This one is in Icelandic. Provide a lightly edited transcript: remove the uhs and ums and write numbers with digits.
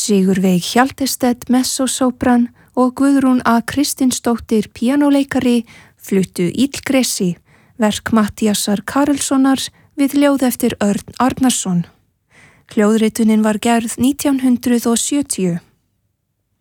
Sigurveig Hjaltestedt messosópran og Guðrún A. Kristinsdóttir píanóleikari fluttu Illgresi, verk Matthíasar Karlssonar við ljóð eftir Örn Arnarsson. Hljóðritunin var gerð 1970.